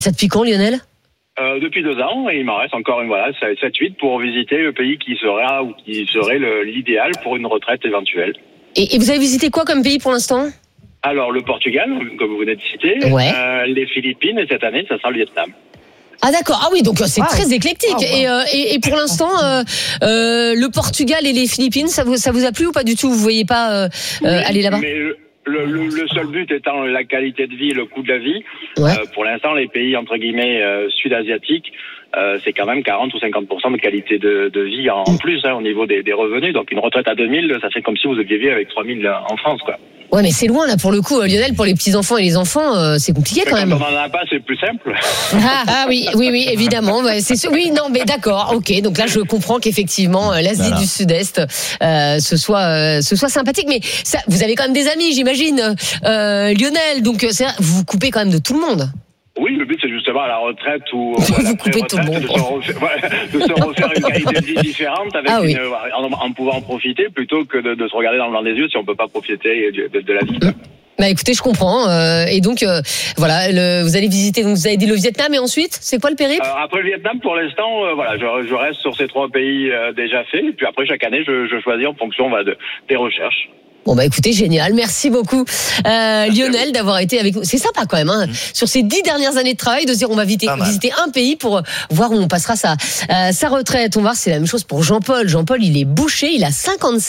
Ça depuis quand, Lionel ? Depuis 2 ans, et il m'en reste encore 7-8 pour visiter le pays qui serait l'idéal pour une retraite éventuelle. Et vous avez visité quoi comme pays pour l'instant ? Alors, le Portugal, comme vous venez de citer, les Philippines, et cette année, ça sera le Vietnam. Ah d'accord, ah oui, donc c'est très éclectique. Et pour l'instant, le Portugal et les Philippines, ça vous a plu ou pas du tout ? Vous voyez pas aller là-bas ? Mais le seul but étant la qualité de vie, le coût de la vie. Pour l'instant, les pays entre guillemets sud-asiatiques, c'est quand même 40 ou 50% de qualité de vie en plus au niveau des revenus. Donc une retraite à 2000, ça fait comme si vous aviez vécu avec 3000 en France, quoi. Ouais, mais c'est loin là pour le coup, Lionel, pour les petits enfants et les enfants, c'est compliqué quand même. Quand on n'en a pas, c'est plus simple. Oui, évidemment. C'est sûr. Oui, non, mais d'accord, ok. Donc là, je comprends qu'effectivement, l'Asie du Sud-Est, ce soit sympathique. Mais ça, vous avez quand même des amis, j'imagine, Lionel. Donc vous vous coupez quand même de tout le monde. Oui, le but c'est justement à la retraite où vous coupez tout le monde. De se refaire une qualité de vie différente avec en pouvant en profiter plutôt que de se regarder dans le blanc des yeux si on peut pas profiter de la vie. Bah écoutez, je comprends. Et donc vous allez visiter. Donc vous avez dit le Vietnam et ensuite, c'est quoi le périple ? Après le Vietnam, pour l'instant, je reste sur ces 3 pays déjà faits. Et puis après chaque année, je choisis en fonction des recherches. Bon bah écoutez, génial, merci beaucoup Lionel d'avoir été avec nous. C'est sympa quand même, sur ces 10 dernières années de travail, de dire on va visiter un pays pour voir où on passera sa retraite. On va voir, c'est la même chose pour Jean-Paul. Jean-Paul, il est boucher, il a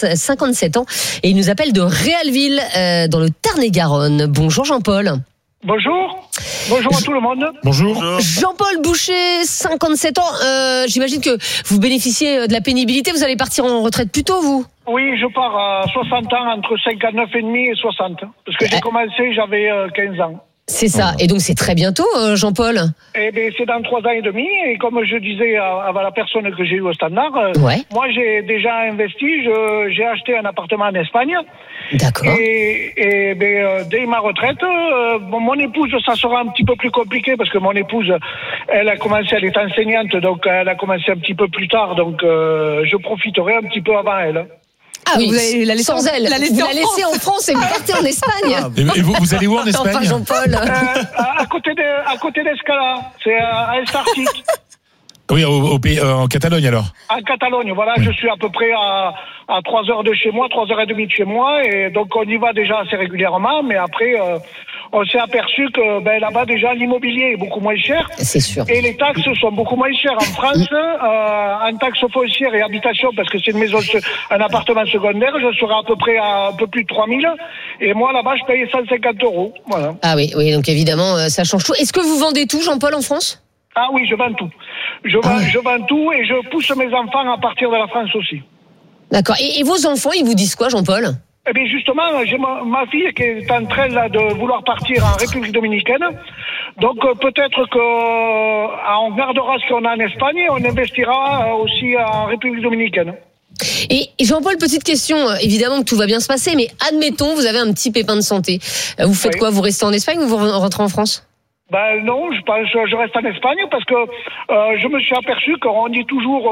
57 ans et il nous appelle de Réalville dans le Tarn-et-Garonne. Bonjour Jean-Paul. Bonjour à tout le monde. Bonjour. Jean-Paul Boucher, 57 ans. J'imagine que vous bénéficiez de la pénibilité. Vous allez partir en retraite plus tôt, vous ? Oui, je pars à 60 ans, entre 59,5 et 60. Parce que j'ai commencé, j'avais 15 ans. C'est ça. Et donc, c'est très bientôt, Jean-Paul ? Eh bien, c'est dans 3 ans et demi. Et comme je disais à la personne que j'ai eue au standard, moi, j'ai déjà investi. J'ai acheté un appartement en Espagne. D'accord. Et dès ma retraite, mon épouse, ça sera un petit peu plus compliqué parce que mon épouse, elle est enseignante, donc elle a commencé un petit peu plus tard. Donc, je profiterai un petit peu avant elle. Ah oui, vous allez la laisser sans elle. Vous la laissez en France et vous partez en Espagne. Et vous allez où en Espagne ? Enfin, Jean-Paul. À côté d'Escala, c'est à Estartic. Oui, au pays, en Catalogne alors. En Catalogne, voilà, je suis à peu près à 3 heures de chez moi, 3h30 de chez moi, et donc on y va déjà assez régulièrement, mais après on s'est aperçu que là-bas déjà l'immobilier est beaucoup moins cher. C'est sûr. Et les taxes sont beaucoup moins chères en France, en taxes foncières et habitation, parce que c'est un appartement secondaire, je serai à peu près à un peu plus de 3000, et moi là-bas je paye 150 €. Voilà. Ah oui, donc évidemment ça change tout. Est-ce que vous vendez tout, Jean-Paul, en France ? Ah oui, je vends tout. Je vends tout et je pousse mes enfants à partir de la France aussi. D'accord. Et vos enfants, ils vous disent quoi, Jean-Paul ? Eh bien, justement, j'ai ma fille qui est en train là de vouloir partir en République dominicaine. Donc, peut-être qu'on gardera ce qu'on a en Espagne et on investira aussi en République dominicaine. Et Jean-Paul, petite question, évidemment que tout va bien se passer, mais admettons, vous avez un petit pépin de santé. Vous faites quoi ? Vous restez en Espagne ou vous rentrez en France ? Non, je reste en Espagne parce que je me suis aperçu qu'on dit toujours,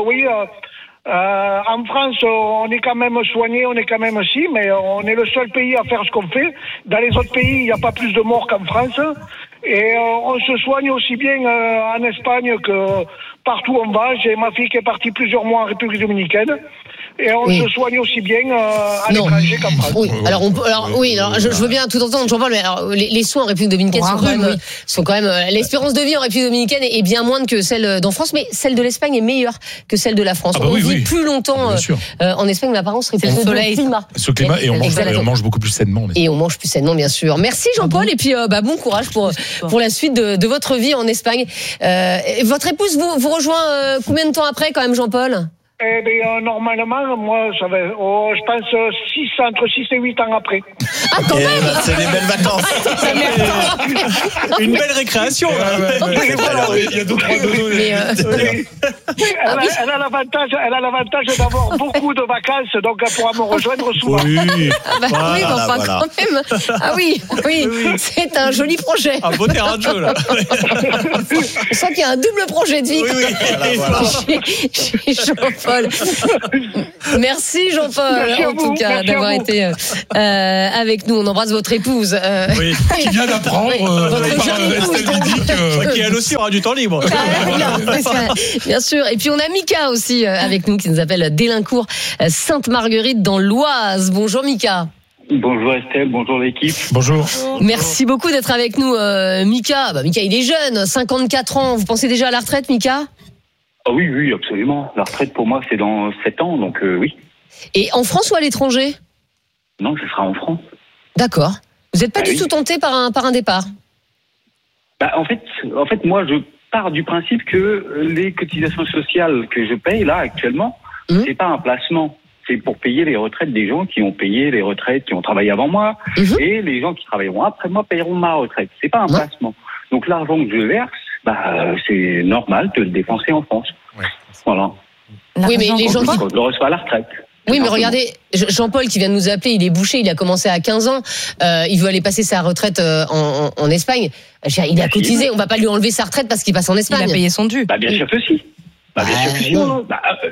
en France, on est quand même soigné, on est quand même mais on est le seul pays à faire ce qu'on fait. Dans les autres pays, il n'y a pas plus de morts qu'en France. Et on se soigne aussi bien en Espagne que partout où on va. J'ai ma fille qui est partie plusieurs mois en République dominicaine. Et on se soigne aussi bien à l'étranger qu'en France. Oui, alors je veux bien tout entendre, Jean-Paul, mais alors, les soins en République dominicaine sont quand même l'espérance de vie en République dominicaine est bien moindre que celle d'en France, mais celle de l'Espagne est meilleure que celle de la France. On vit plus longtemps en Espagne, mais apparemment c'est le soleil, ce climat, et on mange beaucoup plus sainement. Et on mange plus sainement, bien sûr. Merci Jean-Paul, et puis bon courage pour la suite de votre vie en Espagne. Votre épouse vous rejoint combien de temps après, quand même, Jean-Paul ? Eh bien, normalement, moi, ça va, je pense entre 6 et 8 ans après. Ah, quand même. C'est des belles vacances. Une belle récréation. Il y a d'autres Elle a l'avantage d'avoir beaucoup de vacances, donc elle pourra me rejoindre souvent. Quand même. Ah oui, c'est un joli projet. Un beau terrain de jeu, là. On sent qu'il y a un double projet de vie. Oui. Chez Jean-Paul. Jean-Paul. Merci Jean-Paul, Merci en tout cas, d'avoir été avec nous. On embrasse votre épouse. Oui. Qui vient d'apprendre Votre par jeune épouse, Estelle Midi que... Qui elle aussi aura du temps libre. Bien sûr. Et puis on a Mika aussi avec nous qui nous appelle d'Élincourt, Sainte-Marguerite dans l'Oise. Bonjour Mika. Bonjour Estelle, bonjour l'équipe. Bonjour. Merci beaucoup d'être avec nous Mika. Mika il est jeune, 54 ans. Vous pensez déjà à la retraite Mika ? Ah oui, absolument. La retraite pour moi c'est dans 7 ans, donc oui. Et en France ou à l'étranger ? Non, ce sera en France. D'accord. Vous n'êtes pas du oui. tout tenté par un départ ? En fait, moi je pars du principe que les cotisations sociales que je paye là actuellement, c'est pas un placement. C'est pour payer les retraites des gens qui ont payé les retraites, qui ont travaillé avant moi, et les gens qui travailleront après moi payeront ma retraite. C'est pas un placement. Donc l'argent que je verse, c'est normal de le dépenser en France. Ouais. Voilà. Oui, mais les gens Je le reçois à la retraite. Oui, mais regardez, Jean-Paul qui vient de nous appeler, il est boucher, il a commencé à 15 ans, il veut aller passer sa retraite en Espagne. Il a cotisé, on va pas lui enlever sa retraite parce qu'il passe en Espagne. Il a payé son dû. Bien sûr que si. Bien sûr que si. non.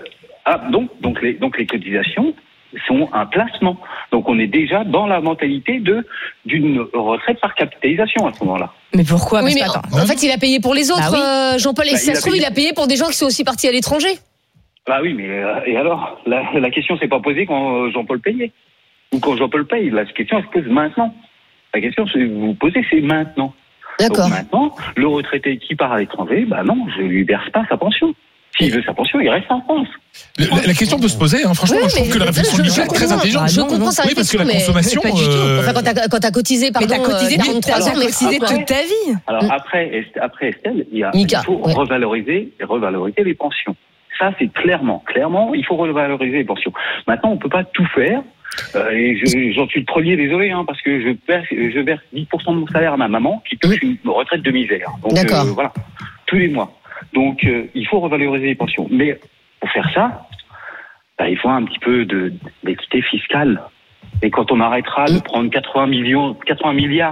Donc les cotisations sont un placement. Donc on est déjà dans la mentalité d'une retraite par capitalisation à ce moment-là. Mais pourquoi ? Oui, mais attends. en fait, il a payé pour les autres, Jean-Paul. Et si ça se trouve, il a payé pour des gens qui sont aussi partis à l'étranger. Oui, mais et alors la question s'est pas posée quand Jean-Paul payait ou quand Jean-Paul paye. La question elle se pose maintenant. La question que vous vous posez, c'est maintenant. D'accord. Donc maintenant, le retraité qui part à l'étranger, non, je lui verse pas sa pension. S'il veut sa pension, il reste en France. La question peut se poser, franchement, Oui, moi, je trouve que la réflexion de Michel est très intelligente. Je comprends sa Oui, parce que réflexion, la mais consommation. pas du tout. Enfin, quand t'as cotisé, Mais pardon, t'as cotisé, 43 ans, t'as cotisé toute ta vie. Alors après Estelle, il Mika, faut ouais. revaloriser les pensions. Ça, c'est clairement, il faut revaloriser les pensions. Maintenant, on peut pas tout faire. Et j'en suis le premier, désolé, parce que je verse 10% de mon salaire à ma maman qui touche une retraite de misère. Donc voilà, tous les mois. Donc il faut revaloriser les pensions. Mais pour faire ça, il faut un petit peu d'équité fiscale. Et quand on arrêtera de prendre 80 milliards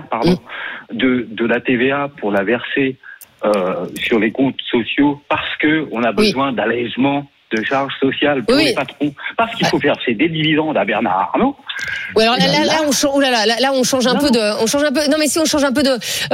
de la TVA pour la verser sur les comptes sociaux parce que on a besoin d'allègement de charges sociales pour les patrons, parce qu'il faut verser des dividendes à Bernard Arnault. Oui, alors là, on change un peu de. Non, mais si on change un peu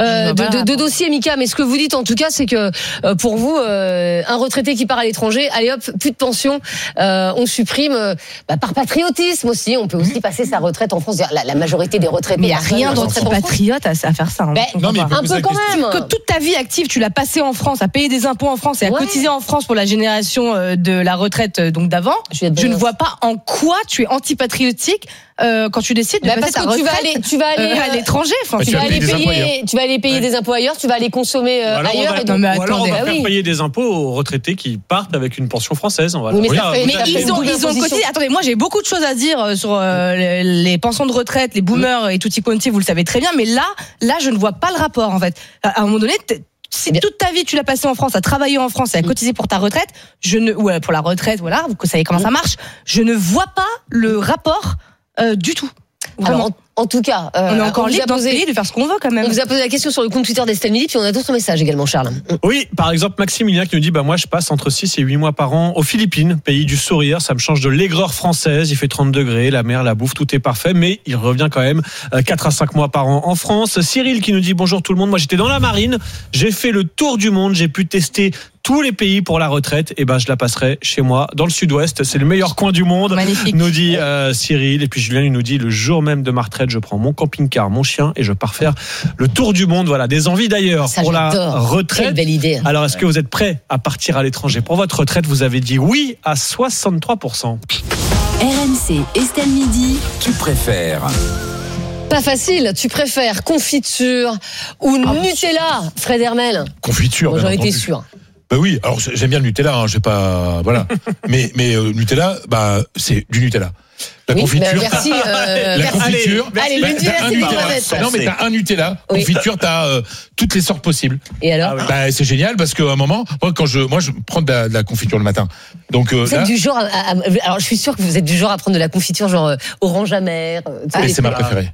de dossier, Mika. Mais ce que vous dites, en tout cas, c'est que pour vous, un retraité qui part à l'étranger, allez hop, plus de pension, on supprime. Par patriotisme aussi, on peut aussi passer sa retraite en France. La majorité des retraités. Mais il n'y a rien d'antipatriote à faire ça. Non, mais un peu quand même. Que toute ta vie active, tu l'as passée en France, à payer des impôts en France et à cotiser en France pour la génération de la retraite donc d'avant. Je ne vois pas en quoi tu es antipatriotique quand tu décides de passer ta retraite tu vas aller à l'étranger. Tu vas aller payer des impôts ailleurs, tu vas aller consommer ailleurs. Ou alors on va faire payer des impôts aux retraités qui partent avec une pension française. Mais ils ont cotisé. Attendez, moi j'ai beaucoup de choses à dire sur les pensions de retraite, les boomers et tutti quanti, vous le savez très bien. Mais là, je ne vois pas le rapport en fait. À un moment donné. Si toute ta vie tu l'as passé en France, à travailler en France et à cotiser pour ta retraite, pour la retraite, voilà, vous savez comment ça marche, je ne vois pas le rapport du tout. Vraiment. Alors, en tout cas, on est encore libre dans ce pays de faire ce qu'on veut quand même. On vous a posé la question sur le compte Twitter d'Estelle Midi, puis on a d'autres messages également, Charles. Oui, par exemple, Maximilien qui nous dit moi je passe entre 6 et 8 mois par an aux Philippines, pays du sourire, ça me change de l'aigreur française, il fait 30 degrés, la mer, la bouffe, tout est parfait, mais il revient quand même 4 à 5 mois par an en France. Cyril qui nous dit bonjour tout le monde, moi j'étais dans la marine, j'ai fait le tour du monde, j'ai pu tester tous les pays pour la retraite, et je la passerai chez moi dans le sud-ouest, c'est le meilleur coin du monde. Magnifique. Nous dit Cyril. Et puis Julien il nous dit le jour même de ma retraite je prends mon camping-car, mon chien et je pars faire le tour du monde. Voilà, des envies d'ailleurs pour la retraite. Quelle belle idée. Alors est-ce que vous êtes prêts à partir à l'étranger pour votre retraite? Vous avez dit oui à 63%. RMC Estelle Midi. Tu préfères? Pas facile, tu préfères confiture ou Nutella, Fred Hermel? Confiture, Moi, j'en bien étais entendu. sûr. Oui, alors j'aime bien le Nutella, j'ai pas, voilà. mais Nutella, c'est du Nutella. La confiture. Merci. La confiture. Allez, le Nutella, c'est une croisette. Non, mais t'as un Nutella. Confiture, t'as toutes les sortes possibles. Et alors c'est génial parce qu'à un moment, moi, je prends de la confiture le matin. Donc, vous êtes du genre alors, je suis sûre que vous êtes du genre à prendre de la confiture, genre orange amère. C'est ma préférée.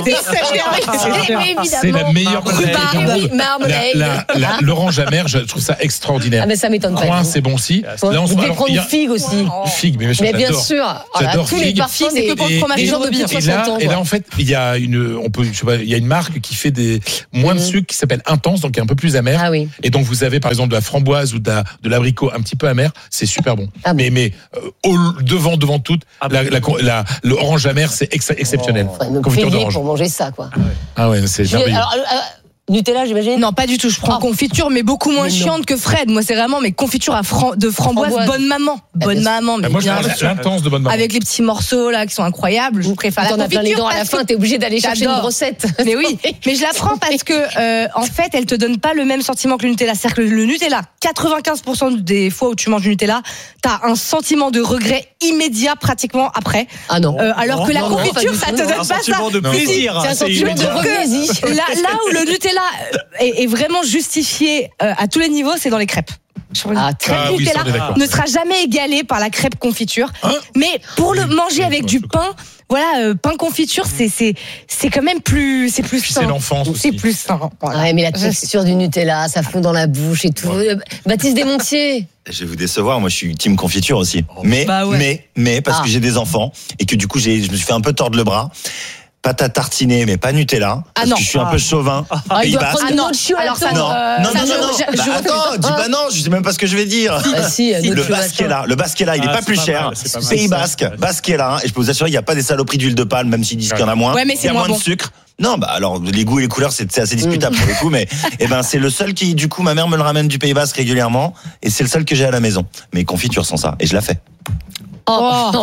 C'est la meilleure confiture. L'orange amère, je trouve ça extraordinaire. Ah, mais ça m'étonne pas. Coin, c'est bon aussi. Là, vous pouvez prendre figue aussi. Figue, mais bien sûr. J'adore tous les parfums, c'est que pour le fromage de plus de 60 ans. Et là, en fait, il y a une marque qui fait des moins de sucre qui s'appelle Intense, donc un peu plus amer. Ah oui. Et donc vous avez par exemple de la framboise ou de l'abricot un petit peu amer, c'est super bon. Ah bon. Mais devant tout, l'orange amer, c'est exceptionnel. Confiture d'orange. Pour manger ça, quoi. Ah ouais, c'est merveilleux. Nutella, j'imagine? Non, pas du tout. Je prends confiture, mais beaucoup moins chiante que Fred. Moi, c'est vraiment mes confitures de framboise. Bonne maman. Bonne maman. Mais moi, je prends l'intense de bonne maman. Avec les petits morceaux, là, qui sont incroyables. Je préfère la confiture. Plein les dents à la fin, t'es obligé d'aller chercher une brossette. Mais oui. Mais je la prends parce que, en fait, elle te donne pas le même sentiment que le Nutella. C'est-à-dire que le Nutella, 95% des fois où tu manges du Nutella, t'as un sentiment de regret immédiat pratiquement après. Ah non. Alors que la confiture, ça te donne pas ça. C'est un sentiment de plaisir. C'est un sentiment de regret. Là où le Nutella est vraiment justifié à tous les niveaux, c'est dans les crêpes. Crêpe Nutella ne sera jamais égalé par la crêpe confiture. Mais pour le manger avec du pain, voilà, pain confiture, c'est quand même plus, c'est plus sain. C'est l'enfance aussi. C'est plus sain. Voilà. Ouais, mais la texture du Nutella, ça fond dans la bouche et tout. Baptiste Desmontiers. Je vais vous décevoir, moi je suis team confiture aussi. Mais parce que j'ai des enfants et que du coup je me suis fait un peu tordre le bras. Pâte à tartiner, mais pas Nutella. Parce que je suis un peu chauvin. Il doit prendre non. Alors ça, non. Attends, dis pas non, je sais même pas ce que je vais dire. Le Basquela, il est pas plus cher. Pays Basque, Basquela. Et je peux vous assurer, il n'y a pas des saloperies d'huile de palme, même s'ils disent qu'il y en a moins. Ouais, mais il y a moins de sucre. Non, alors les goûts et les couleurs, c'est assez discutable pour le coup, mais c'est le seul qui, du coup, ma mère me le ramène du Pays Basque régulièrement, et c'est le seul que j'ai à la maison. Mais confiture sans ça, et je la fais. Le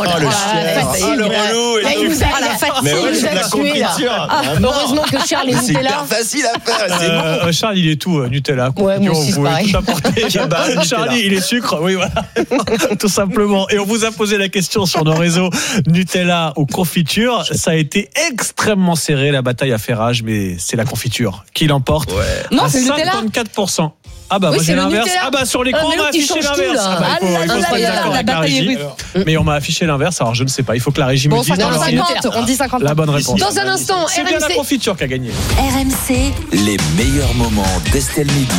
relou. Il nous a la fatigue. Mais ouais, c'est de la confiture. Heureusement que Charles est C'est Nutella. hyper facile à faire. C'est bon. Charles, il est tout Nutella. Ouais, moi aussi, c'est pareil. Charlie, il est sucre. Oui, voilà. Tout simplement. Et on vous a posé la question sur nos réseaux, Nutella ou confiture. Ça a été extrêmement serré, la bataille à faire rage, mais c'est la confiture qui l'emporte. Non, c'est Nutella. 54%. Ah bah moi j'ai l'inverse. Ah bah sur l'écran on m'a affiché l'inverse. La bataille est rude. Mais on m'a affiché l'inverse, alors je ne sais pas. Il faut que la régie me dise. On dit 50. La bonne réponse. Dans un instant, c'est bien la confiture qui a gagné. RMC. Les meilleurs moments d'Estelle Midi.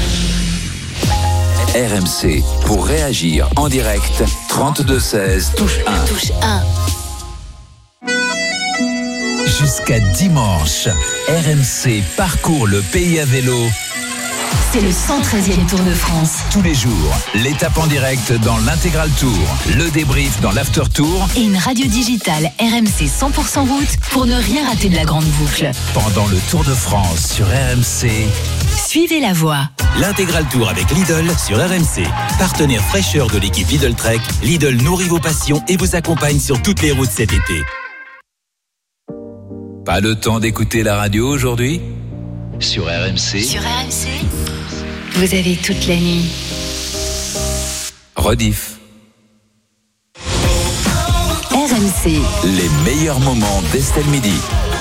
RMC, pour réagir en direct, 32-16, touche 1. Jusqu'à dimanche, RMC parcourt le pays à vélo. C'est le 113e Tour de France. Tous les jours, l'étape en direct dans l'intégral Tour, le débrief dans l'after Tour et une radio digitale RMC 100% route pour ne rien rater de la grande boucle. Pendant le Tour de France sur RMC, suivez la voie. L'intégral Tour avec Lidl sur RMC. Partenaire fraîcheur de l'équipe Lidl Trek, Lidl nourrit vos passions et vous accompagne sur toutes les routes cet été. Pas le temps d'écouter la radio aujourd'hui ? Sur RMC. Sur RMC, vous avez toute la nuit. Rediff. RMC. Les meilleurs moments d'Estelle Midi.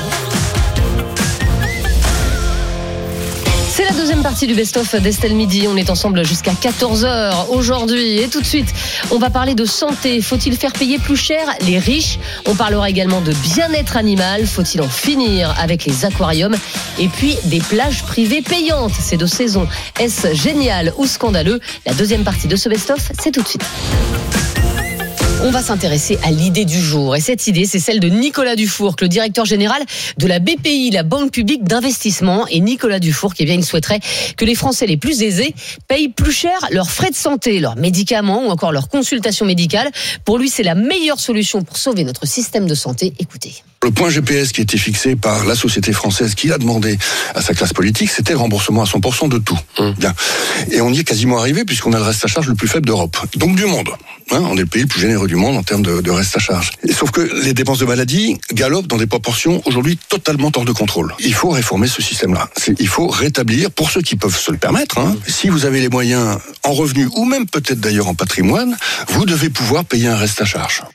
C'est la deuxième partie du best-of d'Estelle Midi. On est ensemble jusqu'à 14h aujourd'hui. Et tout de suite, on va parler de santé. Faut-il faire payer plus cher les riches ? On parlera également de bien-être animal. Faut-il en finir avec les aquariums ? Et puis, des plages privées payantes. C'est de saison. Est-ce génial ou scandaleux ? La deuxième partie de ce best-of, c'est tout de suite. On va s'intéresser à l'idée du jour. Et cette idée, c'est celle de Nicolas Dufourcq, le directeur général de la BPI, la Banque publique d'investissement. Et Nicolas Dufourcq, eh bien, il souhaiterait que les Français les plus aisés payent plus cher leurs frais de santé, leurs médicaments ou encore leurs consultations médicales. Pour lui, c'est la meilleure solution pour sauver notre système de santé. Écoutez. Le point GPS qui a été fixé par la société française qui a demandé à sa classe politique, c'était le remboursement à 100% de tout. Bien. Et on y est quasiment arrivé puisqu'on a le reste à charge le plus faible d'Europe. Donc du monde. On est le pays le plus généreux du monde en termes de reste à charge. Et sauf que les dépenses de maladie galopent dans des proportions aujourd'hui totalement hors de contrôle. Il faut réformer ce système-là. Il faut rétablir, pour ceux qui peuvent se le permettre, si vous avez les moyens en revenus ou même peut-être d'ailleurs en patrimoine, vous devez pouvoir payer un reste à charge.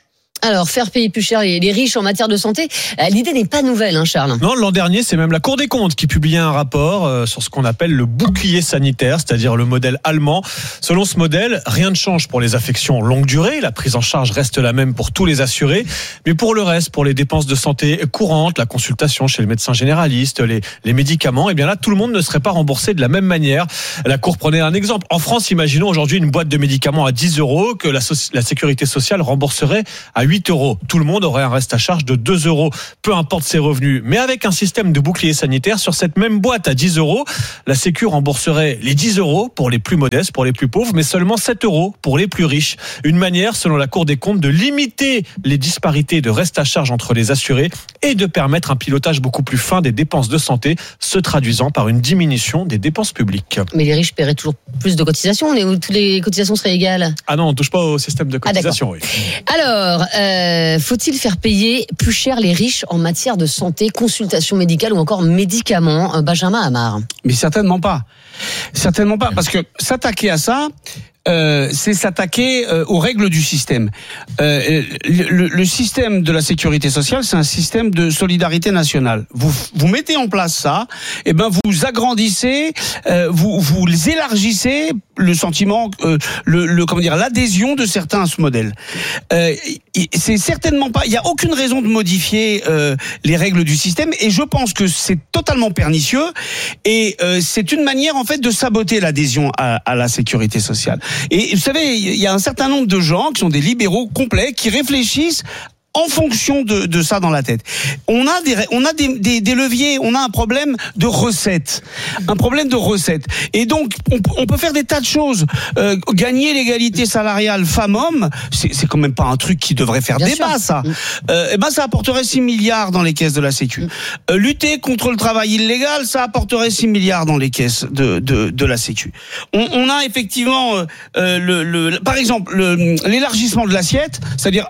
Alors, faire payer plus cher les riches en matière de santé, l'idée n'est pas nouvelle, hein, Charles. Non, l'an dernier, c'est même la Cour des comptes qui publiait un rapport sur ce qu'on appelle le bouclier sanitaire, c'est-à-dire le modèle allemand. Selon ce modèle, rien ne change pour les affections longue durée. La prise en charge reste la même pour tous les assurés. Mais pour le reste, pour les dépenses de santé courantes, la consultation chez le médecin généraliste, les médicaments, eh bien là, tout le monde ne serait pas remboursé de la même manière. La Cour prenait un exemple. En France, imaginons aujourd'hui une boîte de médicaments à 10 € que la sécurité sociale rembourserait à 8 €. Tout le monde aurait un reste à charge de 2 €, peu importe ses revenus. Mais avec un système de bouclier sanitaire, sur cette même boîte à 10 €, la Sécu rembourserait les 10 € pour les plus modestes, pour les plus pauvres, mais seulement 7 € pour les plus riches. Une manière, selon la Cour des comptes, de limiter les disparités de reste à charge entre les assurés et de permettre un pilotage beaucoup plus fin des dépenses de santé, se traduisant par une diminution des dépenses publiques. Mais les riches paieraient toujours plus de cotisations, où toutes les cotisations seraient égales. Ah non, on ne touche pas au système de cotisation. Oui. Alors, faut-il faire payer plus cher les riches en matière de santé, consultation médicale ou encore médicaments, Benjamin Amar? Mais certainement pas. Certainement pas, parce que s'attaquer à ça, c'est s'attaquer aux règles du système. Le système de la sécurité sociale, c'est un système de solidarité nationale. Vous mettez en place ça, et ben vous agrandissez, vous élargissez le sentiment, l'adhésion de certains à ce modèle. C'est certainement pas. Il y a aucune raison de modifier les règles du système, et je pense que c'est totalement pernicieux, et c'est une manière en fait de saboter l'adhésion à la sécurité sociale. Et vous savez, il y a un certain nombre de gens qui sont des libéraux complets qui réfléchissent en fonction de ça dans la tête. On a des leviers, on a un problème de recettes. Et donc, on peut faire des tas de choses. Gagner l'égalité salariale femmes-hommes, c'est quand même pas un truc qui devrait faire débat, ça. Ça apporterait 6 milliards dans les caisses de la Sécu. Lutter contre le travail illégal, ça apporterait 6 milliards dans les caisses de la Sécu. On a effectivement, par exemple, l'élargissement de l'assiette, c'est-à-dire,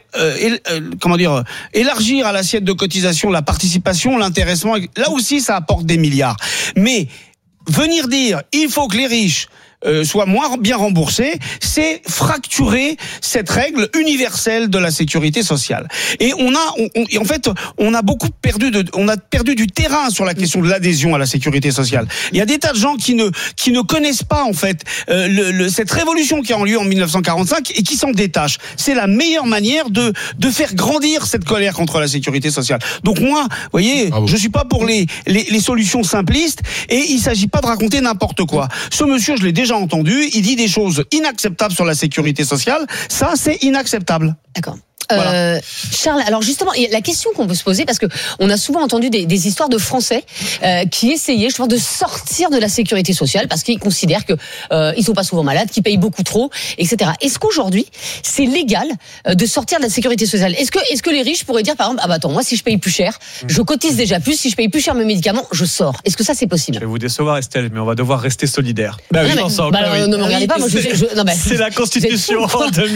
élargir à l'assiette de cotisation la participation, l'intéressement, là aussi ça apporte des milliards. Mais venir dire il faut que les riches soient moins bien remboursés, c'est fracturer cette règle universelle de la sécurité sociale. Et on a beaucoup perdu du terrain sur la question de l'adhésion à la sécurité sociale. Il y a des tas de gens qui ne connaissent pas en fait cette révolution qui a eu lieu en 1945 et qui s'en détachent. C'est la meilleure manière de faire grandir cette colère contre la sécurité sociale. Donc moi, vous voyez, je suis pas pour les solutions simplistes, et il s'agit pas de raconter n'importe quoi. Ce monsieur, je l'ai déjà entendu, il dit des choses inacceptables sur la sécurité sociale. Ça, c'est inacceptable. D'accord. Voilà. Charles, alors justement, la question qu'on peut se poser, parce que on a souvent entendu des histoires de Français qui essayaient justement de sortir de la sécurité sociale parce qu'ils considèrent que ils sont pas souvent malades, qu'ils payent beaucoup trop, etc. Est-ce qu'aujourd'hui c'est légal de sortir de la sécurité sociale? Est-ce que les riches pourraient dire par exemple, attends, moi si je paye plus cher, je cotise déjà plus, si je paye plus cher mes médicaments, je sors. Est-ce que ça c'est possible? Je vais vous décevoir, Estelle, mais on va devoir rester solidaires. Ne me regardez pas, c'est la Constitution de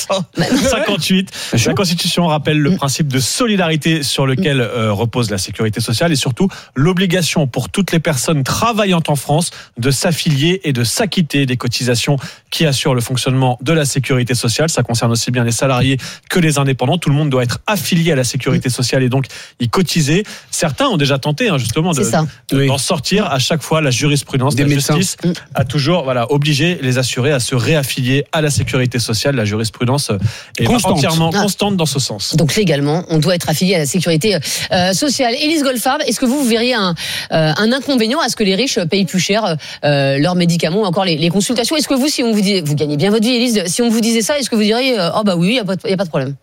1958. La Constitution rappelle le principe de solidarité sur lequel repose la sécurité sociale, et surtout l'obligation pour toutes les personnes travaillant en France de s'affilier et de s'acquitter des cotisations qui assurent le fonctionnement de la sécurité sociale. Ça concerne aussi bien les salariés que les indépendants. Tout le monde doit être affilié à la sécurité sociale et donc y cotiser. Certains ont déjà tenté justement d'en sortir. À chaque fois, la jurisprudence de la justice a toujours obligé les assurés à se réaffilier à la sécurité sociale. La jurisprudence est entièrement constante dans ce sens. Donc légalement, on doit être affilié à la sécurité sociale. Élise Goldfarb, est-ce que vous verriez un inconvénient à ce que les riches payent plus cher leurs médicaments ou encore les consultations? Est-ce que vous, si on vous dit, vous gagnez bien votre vie, Élise, si on vous disait ça, est-ce que vous diriez oui, il y a pas de problème?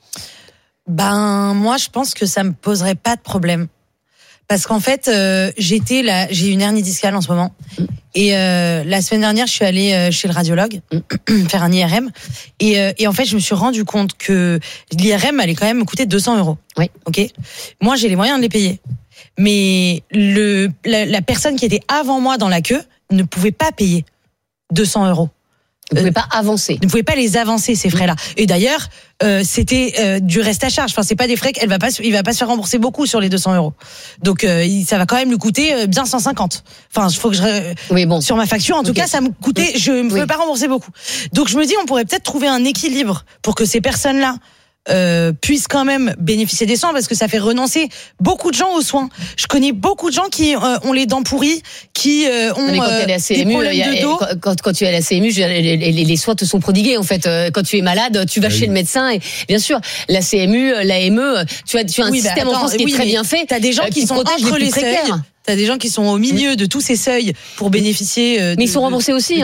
Moi, je pense que ça me poserait pas de problème. Parce qu'en fait, j'ai une hernie discale en ce moment. Et la semaine dernière, je suis allée chez le radiologue faire un IRM. Et en fait, je me suis rendu compte que l'IRM allait quand même me coûter 200 €. Oui. Ok. Moi, j'ai les moyens de les payer. Mais la personne qui était avant moi dans la queue ne pouvait pas payer 200 €. Vous ne pouvez pas avancer. Vous ne pouvez pas les avancer, ces frais-là. Et d'ailleurs, c'était du reste à charge. Enfin, c'est pas des frais il va pas se faire rembourser beaucoup sur les 200 €. Donc, ça va quand même lui coûter bien 150. Enfin, il faut que sur ma facture, en tout cas, ça me coûtait, je ne pouvais pas rembourser beaucoup. Donc, je me dis, on pourrait peut-être trouver un équilibre pour que ces personnes-là puissent quand même bénéficier des soins, parce que ça fait renoncer beaucoup de gens aux soins. Je connais beaucoup de gens qui ont les dents pourries, qui ont des problèmes de dos. Quand tu es à la CMU, les soins te sont prodigués en fait. Quand tu es malade, tu vas chez le médecin et bien sûr, la CMU, l'AME, tu as un système en France qui est très bien fait. T'as des gens qui sont entre les seuils. T'as des gens qui sont au milieu de tous ces seuils pour bénéficier. Mais ils sont remboursés aussi.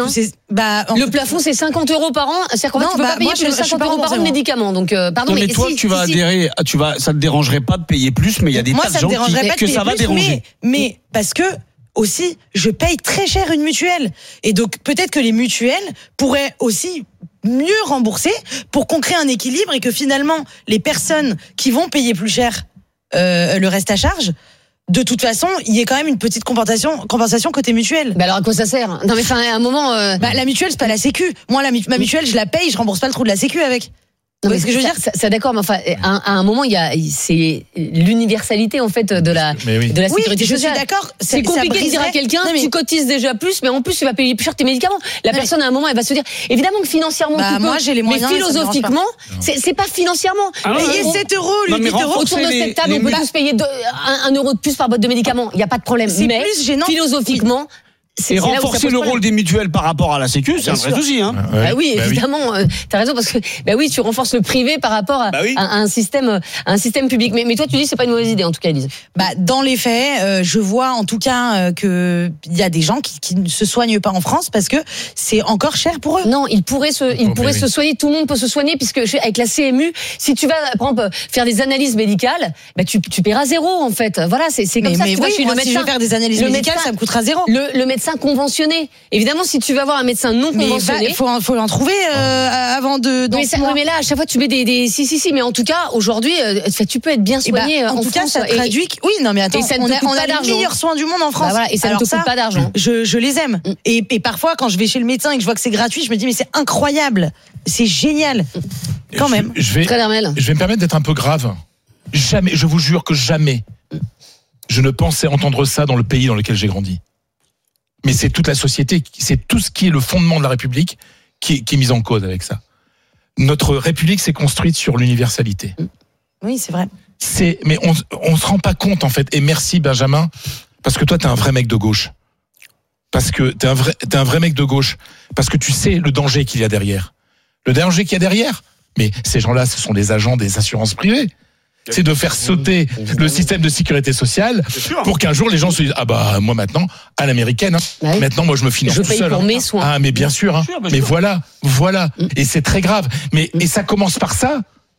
Le plafond, c'est 50 € par an. C'est-à-dire qu'en fait, tu peux pas payer plus de 50 € par an de médicaments. Donc, pardon. Mais toi, tu vas adhérer. Ça te dérangerait pas de payer plus, mais il y a des tas de gens que ça va déranger. Mais parce que aussi, je paye très cher une mutuelle. Et donc, peut-être que les mutuelles pourraient aussi mieux rembourser pour qu'on crée un équilibre et que finalement, les personnes qui vont payer plus cher le reste à charge, de toute façon, il y a quand même une petite compensation côté mutuelle. Bah alors à quoi ça sert? Non mais à un moment, la mutuelle c'est pas la Sécu. Moi ma mutuelle je la paye, je rembourse pas le trou de la Sécu avec. Non, mais ce que je veux dire, ça d'accord, mais enfin, à un moment, c'est l'universalité en fait de la sécurité sociale. Je suis d'accord. C'est compliqué de dire à quelqu'un, tu cotises déjà plus, mais en plus tu vas payer plus cher tes médicaments. La personne à un moment, elle va se dire, évidemment que financièrement, tu peux, moi j'ai les moyens, mais philosophiquement, c'est pas financièrement. Payer 7 €, 8 € autour de cette table, on peut tous payer 1 € de plus par boîte de médicaments. Il y a pas de problème. Mais philosophiquement. Et renforcer le rôle des mutuelles par rapport à la Sécu, c'est un vrai souci. Oui, évidemment, t'as raison, parce que tu renforces le privé par rapport à un système public. Mais toi, tu dis c'est pas une mauvaise idée, en tout cas, Elise. Dans les faits, je vois en tout cas que il y a des gens qui ne se soignent pas en France parce que c'est encore cher pour eux. Non, ils pourraient se soigner. Tout le monde peut se soigner, puisque avec la CMU, si tu vas par exemple faire des analyses médicales, tu paieras 0 en fait. Voilà, c'est comme ça. Mais oui, moi, si je veux faire des analyses médicales, ça me coûtera 0. Le médecin conventionné. Évidemment, si tu vas voir un médecin non conventionné, faut en trouver avant de. Mais là, à chaque fois, tu mets des. Si. Mais en tout cas, aujourd'hui, tu peux être bien soigné en tout France. Cas, ça traduit. Oui, non, mais attends, on a les meilleurs soins du monde en France. Et ça ne te coûte pas d'argent. Je les aime. Et parfois, quand je vais chez le médecin et que je vois que c'est gratuit, je me dis mais c'est incroyable, c'est génial. Quand même. Je vais me permettre d'être un peu grave. Jamais, je vous jure que jamais, je ne pensais entendre ça dans le pays dans lequel j'ai grandi. Mais c'est toute la société, c'est tout ce qui est le fondement de la République qui est mis en cause avec ça. Notre République s'est construite sur l'universalité. Oui, c'est vrai. Mais on se rend pas compte en fait. Et merci Benjamin, parce que toi t'es un vrai mec de gauche. Parce que t'es un vrai mec de gauche. Parce que tu sais le danger qu'il y a derrière. Le danger qu'il y a derrière. Mais ces gens-là, ce sont des agents des assurances privées. C'est de faire sauter le système de sécurité sociale pour qu'un jour les gens se disent moi maintenant à l'américaine maintenant moi je me finance tout seul. Je paye pour mes soins. Mais bien sûr mais voilà et c'est très grave et ça commence par ça.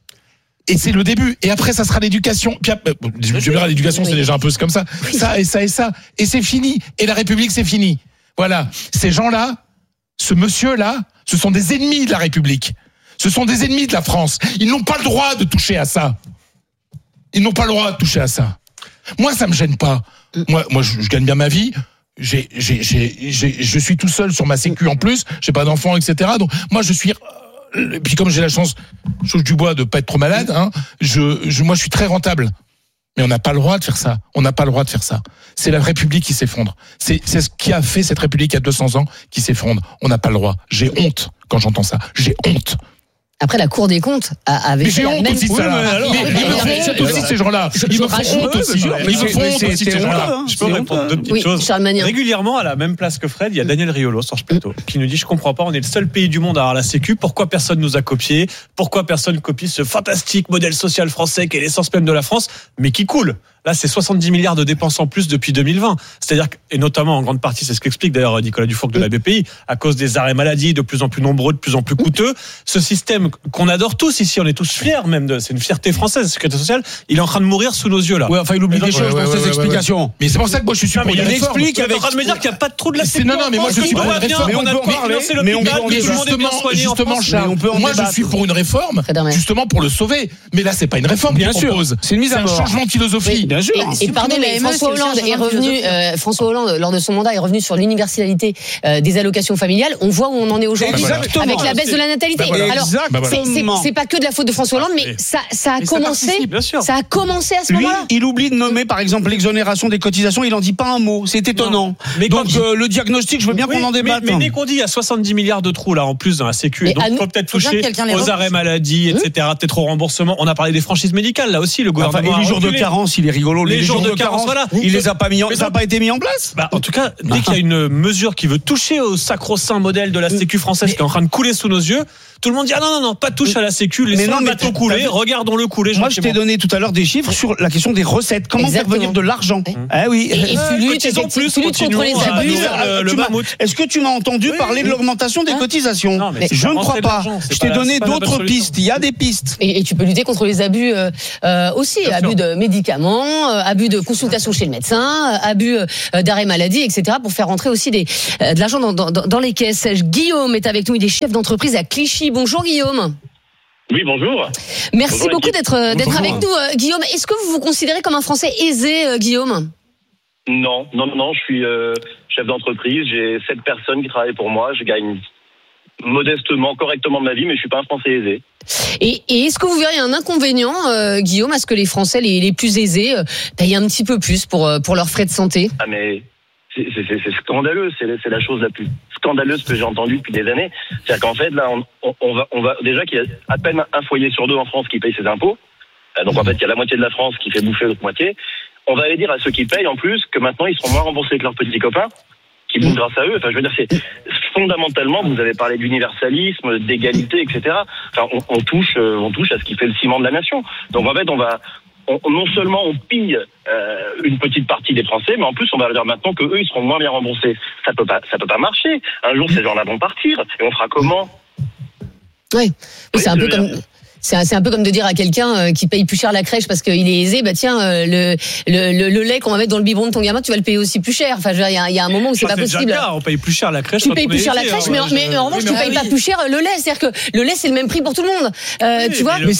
Et c'est le début. Et après, ça sera l'éducation. Puis après, je verrai, l'éducation, c'est déjà un peu comme ça. Ça et ça et ça. Et c'est fini. Et la République, c'est fini. Voilà. Ces gens-là, ce monsieur-là, ce sont des ennemis de la République. Ce sont des ennemis de la France. Ils n'ont pas le droit de toucher à ça. Ils n'ont pas le droit de toucher à ça. Moi, ça me gêne pas. Moi, je gagne bien ma vie. Je suis tout seul sur ma sécu en plus. J'ai pas d'enfants, etc. Donc, moi, je suis. Et puis comme j'ai la chance, je touche du bois, de pas être trop malade, moi, je suis très rentable. Mais on n'a pas le droit de faire ça. On n'a pas le droit de faire ça. C'est la République qui s'effondre. C'est ce qui a fait cette République il y a 200 ans qui s'effondre. On n'a pas le droit. J'ai honte quand j'entends ça. J'ai honte. Après, la Cour des comptes avait fait la même chose. Mais aussi ces gens-là. Ils me font honte aussi. Ils me font honte aussi ces gens-là. Je peux répondre deux petites choses. Régulièrement, à la même place que Fred, il y a Daniel Riolo sur ce plateau qui nous dit: je comprends pas, on est le seul pays du monde à avoir la Sécu. Pourquoi personne nous a copié? Pourquoi personne copie ce fantastique modèle social français qui est l'essence même de la France, mais qui coule? Là, c'est 70 milliards de dépenses en plus depuis 2020. C'est-à-dire que, et notamment en grande partie, c'est ce qu'explique d'ailleurs Nicolas Dufourcq de la BPI, à cause des arrêts maladie de plus en plus nombreux, de plus en plus coûteux. Ce système qu'on adore tous ici, on est tous fiers même, c'est une fierté française, la sécurité sociale, il est en train de mourir sous nos yeux là. Ouais, enfin, il oublie des choses dans ses explications. Mais c'est pour ça que moi je suis pour une réforme. Il est en train de me dire qu'il n'y a pas de trou de la Sécu. Non, mais moi je suis pour une réforme. Justement, Charles, moi je suis pour une réforme, justement pour le sauver. Mais là, c'est pas une réforme. Bien sûr, c'est une mise à mort. C'est un changement de philosophie. Bien sûr. Et pardon, mais François Hollande, lors de son mandat, est revenu sur l'universalité des allocations familiales. On voit où on en est aujourd'hui avec la baisse de la natalité. Alors, c'est pas que de la faute de François Hollande, mais ça a commencé. Ça a commencé à ce moment-là. Il oublie de nommer, par exemple, l'exonération des cotisations. Il en dit pas un mot. C'est étonnant. Donc le diagnostic, je veux bien qu'on en débatte. Mais dès qu'on dit il y a 70 milliards de trous là en plus dans la Sécu, donc il faut peut-être toucher aux arrêts maladie, etc. Peut-être au remboursement. On a parlé des franchises médicales là aussi. Le gouvernement. Et les jours de carence, il est rigolo. Les jours de carence, voilà. Il les a pas mis. Ça n'a pas été mis en place. En tout cas, dès qu'il y a une mesure qui veut toucher au sacro-saint modèle de la Sécu française qui est en train de couler sous nos yeux, tout le monde dit non, pas de touche à la Sécu, laissons le bateau couler, regardons-le couler. Moi, je t'ai donné tout à l'heure des chiffres sur la question des recettes. Comment faire venir de l'argent? Ah oui. Et tu luttes contre les abus. Est-ce que tu m'as entendu parler de l'augmentation des cotisations? Je ne crois pas. Je t'ai donné d'autres pistes. Il y a des pistes. Et tu peux lutter contre les abus aussi, abus de médicaments, abus de consultation chez le médecin, abus d'arrêt maladie, etc. pour faire rentrer aussi de l'argent dans les caisses. Guillaume est avec nous, il est chef d'entreprise à Clichy. Bonjour Guillaume. Oui, bonjour. Merci beaucoup d'être avec nous, Guillaume. Est-ce que vous vous considérez comme un Français aisé, Guillaume ? Non, je suis chef d'entreprise, j'ai 7 personnes qui travaillent pour moi, je gagne modestement, correctement ma vie, mais je suis pas un Français aisé. Et est-ce que vous verriez un inconvénient, Guillaume, à ce que les Français les plus aisés payent un petit peu plus pour leurs frais de santé ? Ah mais c'est scandaleux, c'est la chose la plus scandaleuse que j'ai entendue depuis des années. C'est-à-dire qu'en fait, là, on va déjà qu'il y a à peine un foyer sur 2 en France qui paye ses impôts. Donc en fait, il y a la moitié de la France qui fait bouffer l'autre moitié. On va aller dire à ceux qui payent en plus que maintenant ils seront moins remboursés que leurs petits copains, qui bouffent grâce à eux. Enfin, je veux dire, c'est fondamentalement, vous avez parlé d'universalisme, d'égalité, etc. Enfin, on touche à ce qui fait le ciment de la nation. Donc en fait, non seulement on pille une petite partie des Français, mais en plus on va leur dire maintenant que eux ils seront moins bien remboursés. Ça peut pas marcher. Un jour ces gens-là vont partir et on fera comment ? Oui, c'est un peu comme. C'est un peu comme de dire à quelqu'un qui paye plus cher la crèche parce qu'il est aisé, le lait qu'on va mettre dans le biberon de ton gamin, tu vas le payer aussi plus cher. Enfin, il y a un moment où c'est pas possible. Déjà, on paye plus cher la crèche. Tu payes plus cher la crèche, mais en revanche, tu payes pas plus cher le lait. C'est-à-dire que le lait, c'est le même prix pour tout le monde. Tu vois ? Mais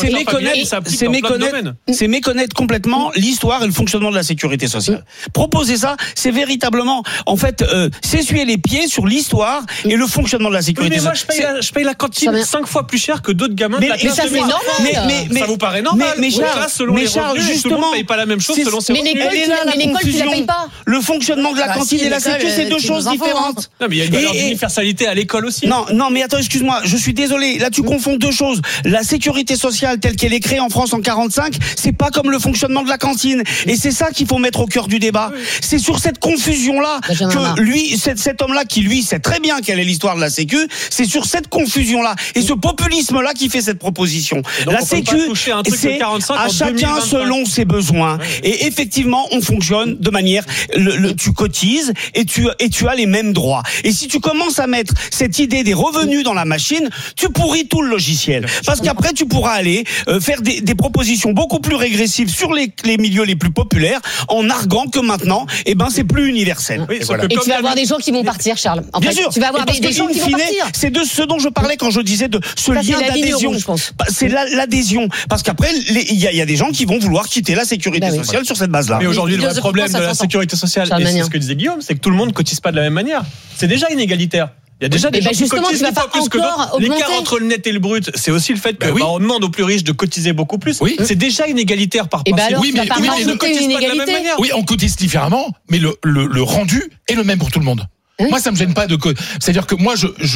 c'est méconnaître complètement l'histoire et le fonctionnement de la sécurité sociale. Proposer ça, c'est véritablement, en fait, s'essuyer les pieds sur l'histoire et le fonctionnement de la sécurité sociale. Mais moi, je paye la cantine 5 fois plus cher que d'autres gamins de la classe. Mais ça vous paraît normal? Mais Charles, justement, tout le monde paye pas la même chose selon ses revenus. Mais l'école, tu la payes pas. Le fonctionnement de la cantine et la sécu, c'est 2 choses différentes. Non, mais il y a une valeur d'universalité à l'école aussi. Non, mais attends, excuse-moi, je suis désolé. Là, tu confonds 2 choses. La sécurité sociale telle qu'elle est créée en France en 45, c'est pas comme le fonctionnement de la cantine. Et c'est ça qu'il faut mettre au cœur du débat. C'est sur cette confusion-là que lui, cet homme-là, qui lui sait très bien quelle est l'histoire de la sécu, c'est sur cette confusion-là et ce populisme-là qui fait cette proposition. La sécu, c'est à chacun selon ses besoins. Et effectivement, on fonctionne de manière, tu cotises et tu as les mêmes droits. Et si tu commences à mettre cette idée des revenus dans la machine, tu pourris tout le logiciel. Parce qu'après, tu pourras aller faire des propositions beaucoup plus régressives sur les milieux les plus populaires en arguant que maintenant, c'est plus universel. Oui, et tu vas avoir des gens qui vont partir, Charles. Bien sûr. Tu vas avoir des gens qui vont partir. C'est de ce dont je parlais quand je disais de ce lien d'adhésion. C'est l'adhésion. Parce qu'après, il y a des gens qui vont vouloir quitter la sécurité sociale sur cette base-là. Mais aujourd'hui, le vrai problème de la sécurité sociale, et c'est ce que disait Guillaume, c'est que tout le monde cotise pas de la même manière. C'est déjà inégalitaire. Il y a déjà des gens qui cotisent 10 fois plus que d'autres. L'écart entre le net et le brut, c'est aussi le fait que on demande aux plus riches de cotiser beaucoup plus. Oui. C'est déjà inégalitaire par principe. Oui, mais ils ne cotisent pas de la même manière. Oui, on cotise différemment, mais le rendu est le même pour tout le monde. Moi, ça me gêne pas c'est-à-dire que moi,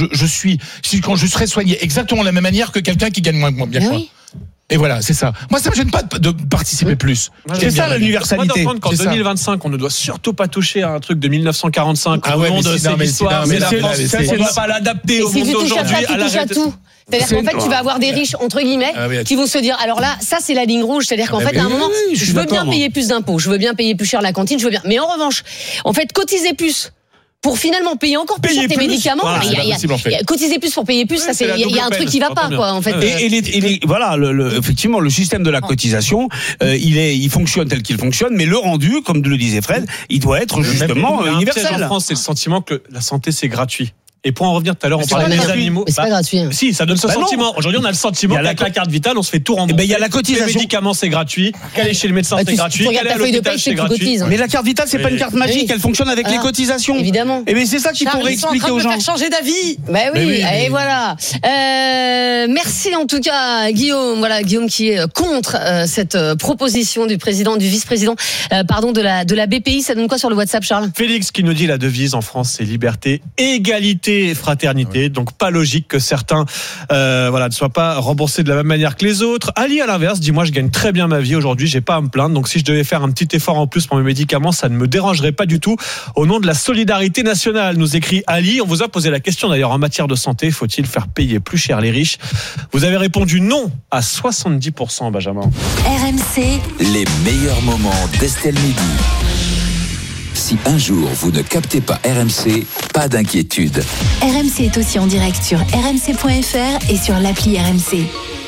quand je serais soigné exactement de la même manière que quelqu'un qui gagne moins bien que moi. Et voilà, c'est ça. Moi, ça me gêne pas de participer plus. C'est ça l'universalité. Moi, d'apprendre qu'en 2025, on ne doit surtout pas toucher à un truc de 1945. Au monde, c'est l'histoire, c'est la France. On ne doit pas l'adapter au monde d'aujourd'hui. C'est-à-dire qu'en fait, tu vas avoir des riches, entre guillemets, qui vont se dire, alors là, ça, c'est la ligne rouge. C'est-à-dire qu'en fait, à un moment, je veux bien payer plus d'impôts, je veux bien payer plus cher la cantine, je veux bien. Mais en revanche, en fait, cotiser plus pour finalement payer encore plus cher tes médicaments. Cotiser plus pour payer plus, il y a un truc qui va pas, quoi, en fait. Voilà, effectivement, le système de la cotisation, il fonctionne tel qu'il fonctionne, mais le rendu, comme le disait Fred, il doit être justement universel. En France, c'est le sentiment que la santé, c'est gratuit. Et pour en revenir tout à l'heure, on parlait des animaux. Mais c'est pas gratuit. Si, ça donne ce sentiment. Aujourd'hui, on a le sentiment qu'avec la carte vitale, on se fait tout rembourser. Il y a la cotisation. Les médicaments, c'est gratuit. Qu'aller chez le médecin, c'est gratuit. Qu'aller à l'hôpital, c'est gratuit. Mais la carte vitale, c'est pas une carte magique. Elle fonctionne avec les cotisations. Évidemment. Et bien, c'est ça qu'il faudrait expliquer aux gens. Faire changer d'avis. Bah oui. Et voilà. Merci en tout cas, Guillaume. Voilà, Guillaume qui est contre cette proposition du vice-président, de la BPI. Ça donne quoi sur le WhatsApp, Charles? Félix qui nous dit la devise en France, c'est liberté, égalité, fraternité. Donc pas logique que certains ne soient pas remboursés de la même manière que les autres. Ali à l'inverse dit moi je gagne très bien ma vie aujourd'hui, j'ai pas à me plaindre. Donc si je devais faire un petit effort en plus pour mes médicaments, ça ne me dérangerait pas du tout. Au nom de la solidarité nationale, nous écrit Ali. On vous a posé la question d'ailleurs en matière de santé, faut-il faire payer plus cher les riches? Vous avez répondu non à 70%, Benjamin. RMC, les meilleurs moments d'Estelle Midi. Si un jour vous ne captez pas RMC, pas d'inquiétude. RMC est aussi en direct sur rmc.fr et sur l'appli RMC.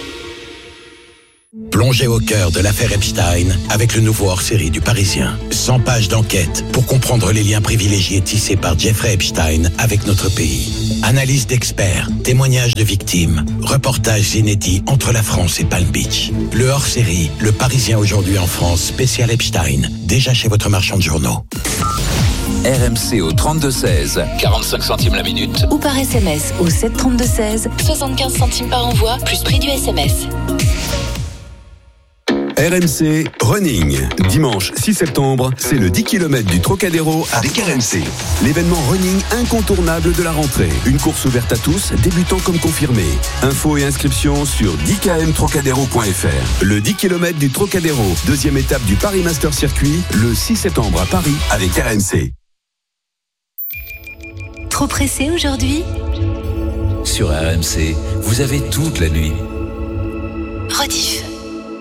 Plongez au cœur de l'affaire Epstein avec le nouveau hors-série du Parisien. 100 pages d'enquête pour comprendre les liens privilégiés tissés par Jeffrey Epstein avec notre pays. Analyse d'experts, témoignages de victimes, reportages inédits entre la France et Palm Beach. Le hors-série, le Parisien aujourd'hui en France, spécial Epstein, déjà chez votre marchand de journaux. RMC au 32-16, 45 centimes la minute. Ou par SMS au 732-16, 75 centimes par envoi, plus prix du SMS. RMC Running. Dimanche 6 septembre, c'est le 10 km du Trocadéro avec RMC. L'événement running incontournable de la rentrée. Une course ouverte à tous, débutants comme confirmés. Infos et inscriptions sur 10kmtrocadéro.fr. Le 10 km du Trocadéro, deuxième étape du Paris Master Circuit, le 6 septembre à Paris avec RMC. Trop pressé aujourd'hui? Sur RMC, vous avez toute la nuit. Rediff.